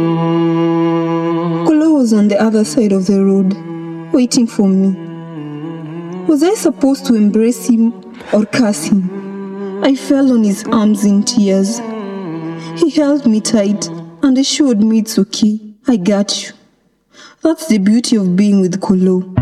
Kolo was on the other side of the road, waiting for me. Was I supposed to embrace him or curse him? I fell on his arms in tears. He held me tight and assured me it's okay, I got you. That's the beauty of being with Kolo.